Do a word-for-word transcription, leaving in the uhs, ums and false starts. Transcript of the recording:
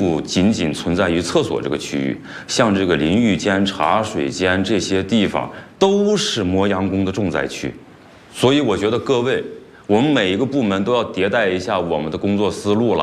不仅仅存在于厕所这个区域，像这个淋浴间、茶水间这些地方都是磨洋工的重灾区。所以我觉得各位，我们每一个部门都要迭代一下我们的工作思路了。